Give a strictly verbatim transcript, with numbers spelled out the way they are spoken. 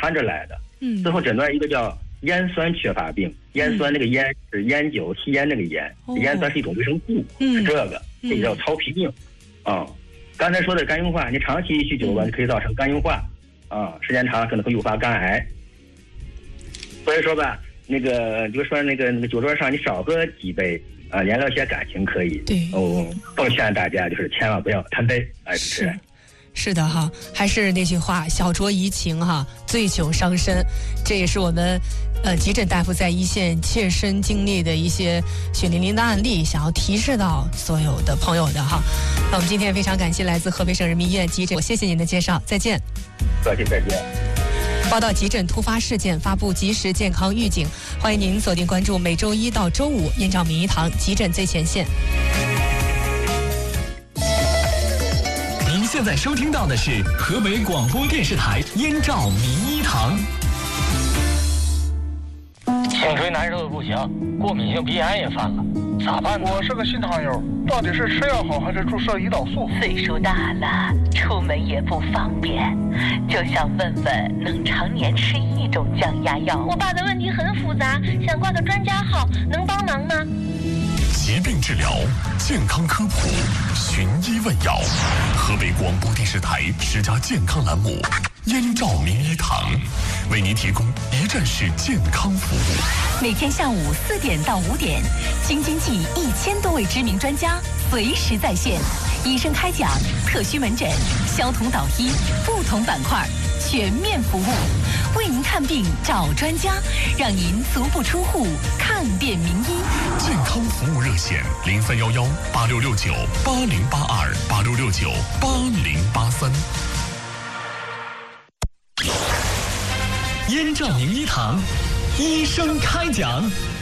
传着来的。 嗯， 最后诊断一个叫烟酸缺乏病，烟酸那个烟是烟酒吸烟那个烟， 哦、 烟酸是一种维生素， 嗯、 是这个，这个叫糙皮病。啊、嗯，刚才说的肝硬化，你长期酗酒吧，就可以造成肝硬化，啊、嗯，时间长可能会诱发肝癌。所以说吧，那个比如说那个那个酒桌上你少喝几杯。啊，联络一些感情可以。 对， 哦，奉劝大家就是千万不要贪杯。哎， 是，是的哈，还是那句话，小酌怡情哈，醉酒伤身。这也是我们呃急诊大夫在一线切身经历的一些血淋淋的案例，想要提示到所有的朋友的哈。那我们今天非常感谢来自河北省人民医院急诊，谢谢您的介绍，再见。 客气，再见。 报道急诊突发事件，发布及时健康预警。欢迎您锁定关注每周一到周五燕赵名医堂急诊最前线。 您现在收听到的是河北广播电视台燕赵名医堂。 颈椎难受的不行，过敏性鼻炎也犯了，咋办呢？ 我是个新糖友，到底是吃药好还是注射胰岛素？ 岁数大了，出门也不方便，就想问问能常年吃一种降压药。 我爸的问题很复杂，想挂个专家号，能帮忙吗？ 疾病治疗，健康科普，寻医问药。河北广播电视台十佳健康栏目燕赵名医堂，为您提供一站式健康服务。 每天下午四点到五点，京津冀一千多位知名专家随时在线，医生开讲，特需门诊，消同导医，不同板块全面服务，为您看病找专家，让您足不出户看遍名医。 健康服务热线零三幺幺八六六九八零八二八六六九八零八三。 燕赵名医堂，医生开讲。